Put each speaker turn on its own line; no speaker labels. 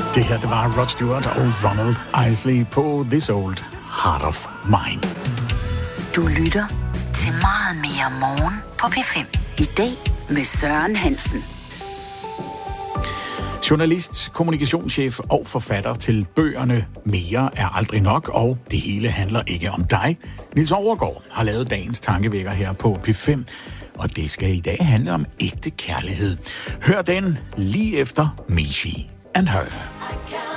Det her, det var Rod Stewart og Ronald Isley på This Old Heart of Mine.
Du lytter til Meget mere morgen på P5. I dag med Søren Hansen.
Journalist, kommunikationschef og forfatter til bøgerne Mere er aldrig nok, og det hele handler ikke om dig. Niels Overgaard har lavet dagens tankevækker her på P5, og det skal i dag handle om ægte kærlighed. Hør den lige efter Mishi and Her.